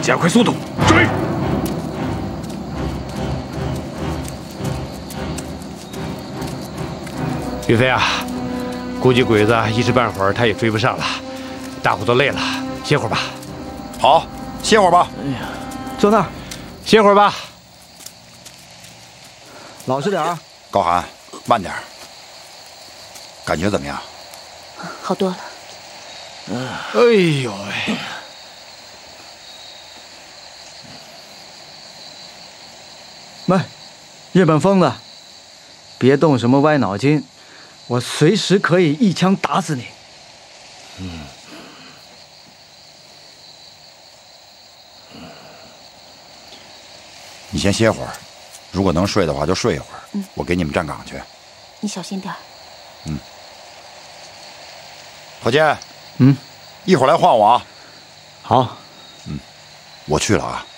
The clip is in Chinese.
加快速度，追！ 岳飞啊，估计鬼子一时半会儿他也追不上了，大伙都累了，歇会儿吧。 好，歇会儿吧。 哎呀，坐那儿， 歇会儿吧。 老实点啊。 高寒，慢点。感觉怎么样？ 好多了。 哎呦喂！ 喂，日本疯子，别动什么歪脑筋，我随时可以一枪打死你。 你先歇会儿，如果能睡的话就睡一会儿。我给你们站岗去。 你小心点儿。 何坚， 嗯， 一会儿来换我啊。 好。 我去了啊。